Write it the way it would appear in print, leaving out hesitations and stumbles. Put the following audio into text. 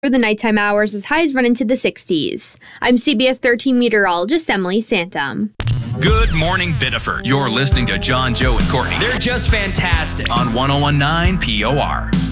For the nighttime hours as highs run into the 60s. I'm CBS 13 meteorologist Emily Santum. Good morning, Biddeford. You're listening to John, Joe, and Courtney. They're just fantastic. On 101.9 POR.